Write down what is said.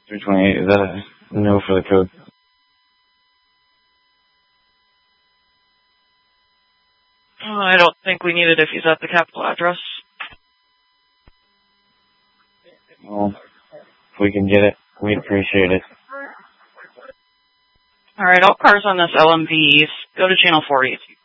328, is that a no for the code? I don't think we need it if he's at the capital address. Well, if we can get it, we'd appreciate it. Alright, all cars on this LMV, go to channel 480.